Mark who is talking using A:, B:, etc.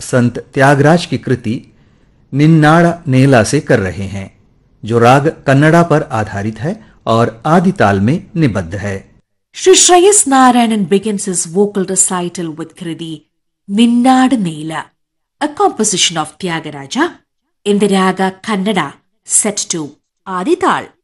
A: संत त्यागराज की कृति निन्नाड़ नेला से कर रहे हैं, जो राग कन्नड़ा पर आधारित है और आदि ताल में निबद्ध है।
B: Sri Shreyas Narayanan begins his vocal recital with Kriti Ninnadu Nela, a composition of Tyagaraja in the raga Kannada set to Adi Tal.